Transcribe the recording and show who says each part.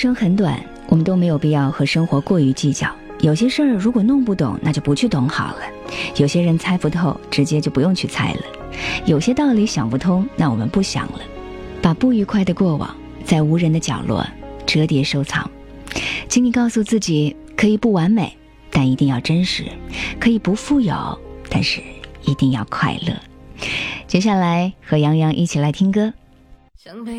Speaker 1: 生很短，我们都没有必要和生活过于计较。有些事儿如果弄不懂，那就不去懂好了。有些人猜不透，直接就不用去猜了。有些道理想不通，那我们不想了。把不愉快的过往在无人的角落折叠收藏。请你告诉自己，可以不完美，但一定要真实；可以不富有，但是一定要快乐。接下来和杨洋一起来听歌。